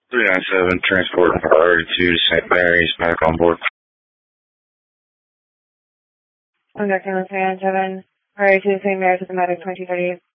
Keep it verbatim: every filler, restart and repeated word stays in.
three nine seven, transport priority to Saint Mary's, back on board. I'm back on three nine seven, priority to Saint Mary's with the medic twenty thirty-eight.